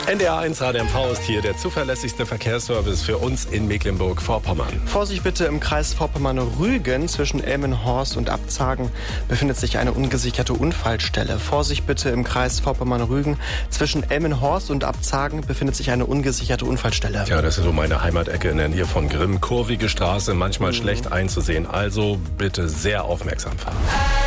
NDR1 HDMV ist hier der zuverlässigste Verkehrsservice für uns in Mecklenburg-Vorpommern. Vorsicht bitte, im Kreis Vorpommern-Rügen zwischen Elmenhorst und Abzagen befindet sich eine ungesicherte Unfallstelle. Vorsicht bitte, im Kreis Vorpommern-Rügen zwischen Elmenhorst und Abzagen befindet sich eine ungesicherte Unfallstelle. Ja, das ist so meine Heimatecke in der Nähe von Grimm. Kurvige Straße, manchmal schlecht einzusehen. Also bitte sehr aufmerksam fahren.